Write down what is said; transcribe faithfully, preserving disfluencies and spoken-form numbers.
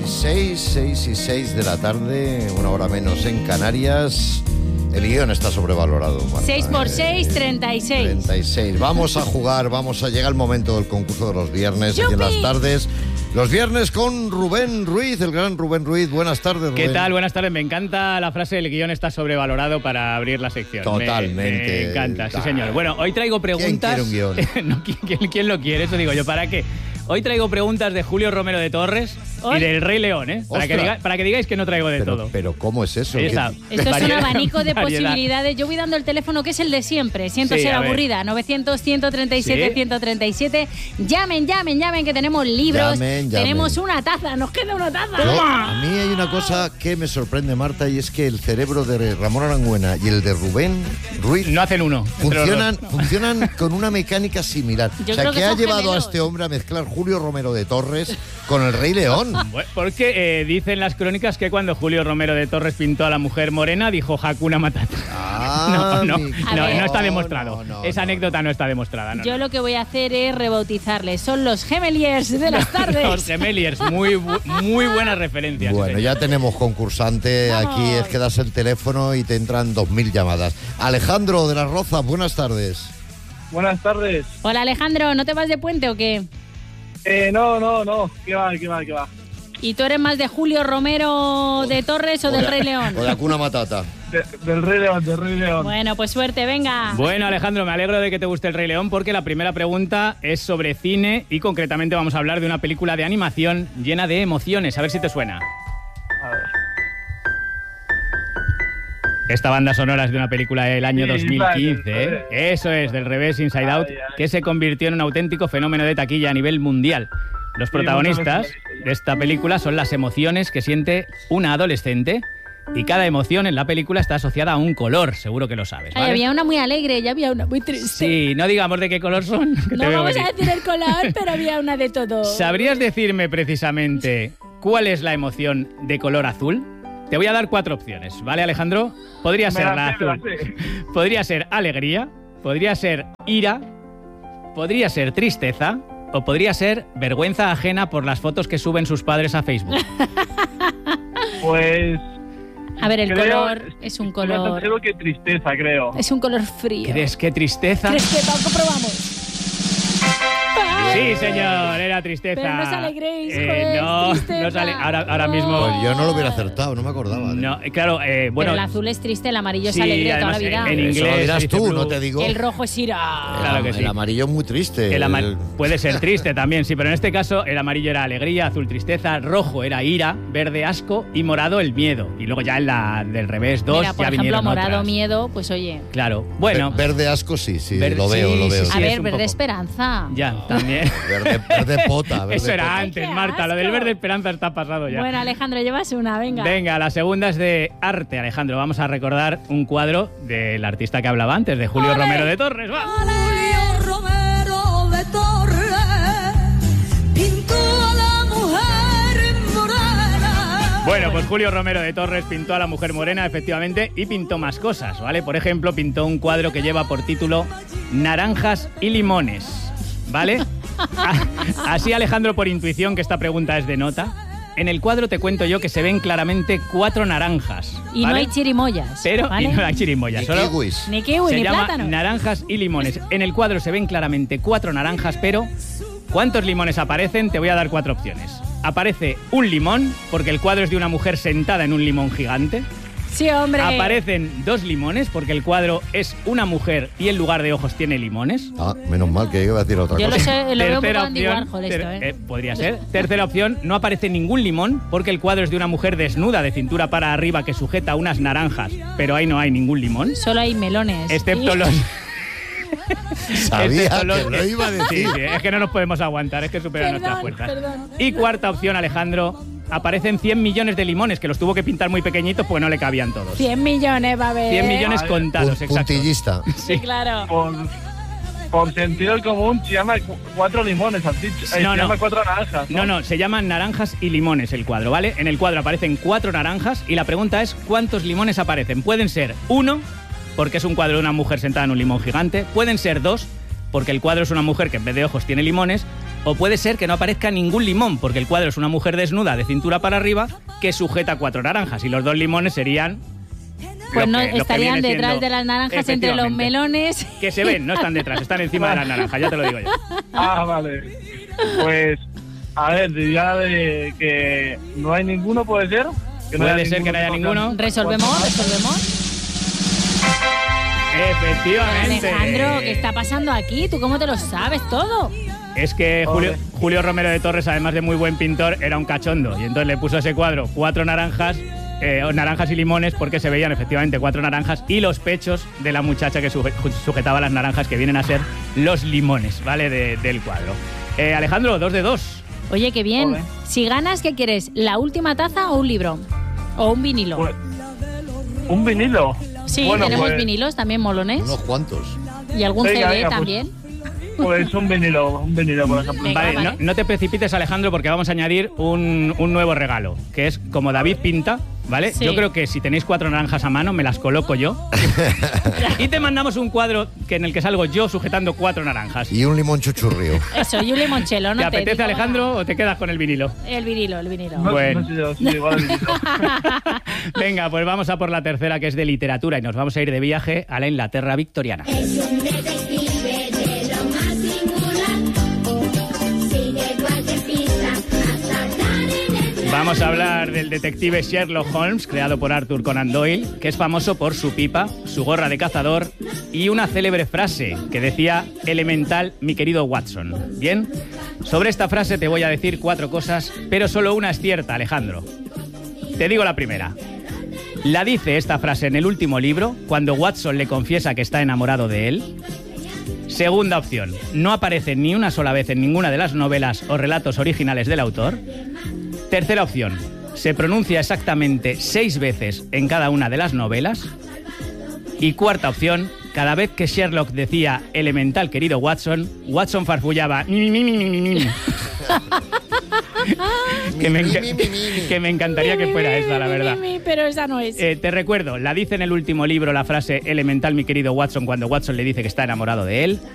seis, seis y seis de la tarde, una hora menos en Canarias. El guión está sobrevalorado, Marta. seis por seis, treinta y seis. treinta y seis. Vamos a jugar, vamos a llegar el momento del concurso de los viernes, aquí en las tardes. Los viernes con Rubén Ruiz, el gran Rubén Ruiz. Buenas tardes, Rubén. ¿Qué tal? Buenas tardes. Me encanta la frase del guión está sobrevalorado para abrir la sección. Totalmente. Me, me encanta, sí señor. Bueno, hoy traigo preguntas... ¿Quién quiere un guión? no, ¿quién, quién, ¿Quién lo quiere? Eso digo yo. ¿Para qué? Hoy traigo preguntas de Julio Romero de Torres ¿Hoy? y del Rey León, ¿eh? Para que, diga, para que digáis que no traigo de pero, todo. Pero ¿cómo es eso? Esa, Esto variedad, es un abanico de variedad. posibilidades. Yo voy dando el teléfono que es el de siempre. Siento Sí, ser a ver. aburrida. novecientos, ciento treinta y siete, ¿Sí? ciento treinta y siete. Llamen, llamen, llamen, que tenemos libros. Llamen, llamen. Tenemos una taza. Nos queda una taza. Yo, a mí hay una cosa que me sorprende, Marta, y es que el cerebro de Ramón Aranguena y el de Rubén Ruiz No hacen uno. entre los funcionan, dos. funcionan con una mecánica similar. Yo o sea, creo ¿qué que ha son llevado gemelos. a este hombre a mezclar Julio Romero de Torres con el Rey León? Bueno, porque eh, dicen las crónicas que cuando Julio Romero de Torres pintó a la mujer morena, dijo Hakuna Matata. Ah, no, no, mi- no, A ver. no está demostrado. No, no, Esa no. anécdota no está demostrada. No, Yo no. lo que voy a hacer es rebautizarles. Son los Gemeliers de las tardes. Los Gemeliers, muy, bu- muy buenas referencias. Bueno, sí, señor. ya tenemos concursante. Vamos. Aquí es que das el teléfono y te entran dos mil llamadas. Alejandro de las Rozas, buenas tardes. Buenas tardes. Hola Alejandro, ¿no te vas de puente o qué? Eh, no, no, no. ¿Qué va, qué va, qué va? ¿Y tú eres más de Julio Romero de Torres o del Rey León? O de Hakuna Matata. De- del Rey León, del Rey León. Bueno, pues suerte, venga. Bueno, Alejandro, me alegro de que te guste el Rey León porque la primera pregunta es sobre cine y concretamente vamos a hablar de una película de animación llena de emociones. A ver si te suena. A ver. Esta banda sonora es de una película del año Sí, dos mil quince, del ¿eh? revés. Eso es, del revés Inside Out, Ay, ay. que se convirtió en un auténtico fenómeno de taquilla a nivel mundial. Los Sí, protagonistas muchas veces de esta película son las emociones que siente una adolescente y cada emoción en la película está asociada a un color, seguro que lo sabes, Ay, ¿vale? había una muy alegre y había una muy triste. Sí, no digamos de qué color son, que te No veo vamos venir. a decir el color, pero había una de todo. ¿Sabrías decirme precisamente cuál es la emoción de color azul? Te voy a dar cuatro opciones, ¿vale, Alejandro? Podría Me ser la la sé, me la azul. sé. Podría ser alegría, podría ser ira, podría ser tristeza o podría ser vergüenza ajena por las fotos que suben sus padres a Facebook. Pues... A ver, el creo- color es un estoy bastante color. seguro que tristeza, creo. Es un color frío. ¿Crees que tristeza? ¿Crees que lo comprobamos? Sí, señor, era tristeza. Pero no os alegréis, Eh, joder, no, tristeza. no sale. Ahora, ahora mismo. Pues yo no lo hubiera acertado, no me acordaba. ¿eh? No, claro, eh, bueno. Pero el azul es triste, el amarillo sí, es alegría toda la además, vida. en Eso inglés lo dirás se dice tú, blue. no te digo. El rojo es ira. Claro que el sí. amarillo es muy triste. El ama- El- Puede ser triste también, sí, pero en este caso el amarillo era alegría, azul tristeza, rojo era ira, verde asco y morado el miedo. Y luego ya en la del revés dos Mira, por ya ejemplo, vinieron morado, otras. miedo, pues oye. Claro, bueno. Ver- Verde asco, sí, sí, Verde- lo veo, sí, lo veo. sí, A es ver, un verde poco. esperanza. Ya, también. Verde, verde pota. Verde Eso era pota. antes, ¡Qué Marta. Lo del asco! verde esperanza está pasado ya. Bueno, Alejandro, llevas una, venga. Venga, la segunda es de arte, Alejandro. Vamos a recordar un cuadro del artista que hablaba antes, de Julio ¡Ole! Romero de Torres. ¡Va! Julio Romero de Torres pintó a la mujer morena. Bueno, pues Julio Romero de Torres pintó a la mujer morena, efectivamente, y pintó más cosas, ¿vale? Por ejemplo, pintó un cuadro que lleva por título Naranjas y limones, ¿vale? A- Así, Alejandro, por intuición, que esta pregunta es de nota, en el cuadro te cuento yo que se ven claramente cuatro naranjas, Y no ¿vale? hay chirimoyas. Pero, ¿vale? y no hay chirimoyas, Ni solo kiwis. Ni kiwi, se ni llama plátano. naranjas y limones. En el cuadro se ven claramente cuatro naranjas, pero ¿cuántos limones aparecen? Te voy a dar cuatro opciones. Aparece un limón, porque el cuadro es de una mujer sentada en un limón gigante. Sí, hombre. Aparecen dos limones, porque el cuadro es una mujer y en lugar de ojos tiene limones. Ah, menos mal que iba a decir otra Yo lo cosa. sé, lo veo un Tercera poco Andy opción, Warhol ter- esto, ¿eh? eh, podría ser. Tercera opción, no aparece ningún limón porque el cuadro es de una mujer desnuda de cintura para arriba que sujeta unas naranjas, pero ahí no hay ningún limón, Solo hay melones. excepto Y- los... Sabía excepto los- que lo iba a decir. Sí, sí, es que no nos podemos aguantar, es que supera nuestras Perdón, fuerzas. perdón. Y cuarta opción, Alejandro, aparecen cien millones de limones, que los tuvo que pintar muy pequeñitos porque no le cabían todos. cien millones va a haber. cien millones Vale. contados, Pun- exacto. Puntillista. Sí, claro. Por, por sentido común se llama cu- cuatro limones, has dicho. Eh, No, se no. llama cuatro naranjas. No, no, se llaman naranjas y limones el cuadro, ¿vale? En el cuadro aparecen cuatro naranjas y la pregunta es ¿cuántos limones aparecen? Pueden ser uno, porque es un cuadro de una mujer sentada en un limón gigante. Pueden ser dos, porque el cuadro es una mujer que en vez de ojos tiene limones. O puede ser que no aparezca ningún limón, porque el cuadro es una mujer desnuda de cintura para arriba que sujeta cuatro naranjas y los dos limones serían... Pues no, que, estarían detrás siendo, de las naranjas entre los melones. Que se ven, no están detrás, están encima de las naranjas, ya te lo digo yo. Ah, vale. Pues, a ver, diría de que no hay ninguno, ¿puede ser? Que no Puede haya ser que no haya ninguno. Resolvemos, resolvemos. Efectivamente. Alejandro, ¿qué está pasando aquí? ¿Tú cómo te lo sabes todo? Es que Julio, Julio Romero de Torres, además de muy buen pintor, era un cachondo. Y entonces le puso a ese cuadro cuatro naranjas, eh, naranjas y limones, porque se veían efectivamente cuatro naranjas y los pechos de la muchacha que suje, sujetaba las naranjas, que vienen a ser los limones, ¿vale? De, del cuadro. Eh, Alejandro, dos de dos. Oye, qué bien. Joder. Si ganas, ¿qué quieres? ¿La última taza o un libro? ¿O un vinilo? Pues, ¿un vinilo? Sí, Bueno, tenemos pues, vinilos también molones. Unos cuantos. Y algún Venga, C D venga, pues. también. Pues un vinilo, un vinilo, por ejemplo. Venga, Vale, vale. No, no te precipites, Alejandro, porque vamos a añadir un, un nuevo regalo, que es como David pinta, ¿vale? Sí. Yo creo que si tenéis cuatro naranjas a mano, me las coloco yo. Y te mandamos un cuadro que en el que salgo yo sujetando cuatro naranjas. Y un limón chuchurrío. Eso, y un limonchelo, ¿no? ¿Te apetece, digo, Alejandro, o te quedas con el vinilo? El vinilo, el vinilo. No, Bueno. no sé yo, sí, igual el vinilo. Venga, pues vamos a por la tercera, que es de literatura, y nos vamos a ir de viaje a la Inglaterra victoriana. Es un detective de lo más singular. Sigue cualquier pista hasta dar en el... Vamos a hablar del detective Sherlock Holmes, creado por Arthur Conan Doyle, que es famoso por su pipa, su gorra de cazador y una célebre frase que decía: elemental, mi querido Watson. Bien, sobre esta frase te voy a decir cuatro cosas, pero solo una es cierta, Alejandro. Te digo la primera. La dice esta frase en el último libro, cuando Watson le confiesa que está enamorado de él. Segunda opción, no aparece ni una sola vez en ninguna de las novelas o relatos originales del autor. Tercera opción, se pronuncia exactamente seis veces en cada una de las novelas. Y cuarta opción, cada vez que Sherlock decía elemental querido Watson, Watson farfullaba "Ni, ni, ni, ni, ni, ni". que, me enca- que me encantaría que fuera esa, la verdad. Mi, mi, pero esa no es. Eh, te recuerdo, la dice en el último libro la frase elemental mi querido Watson cuando Watson le dice que está enamorado de él.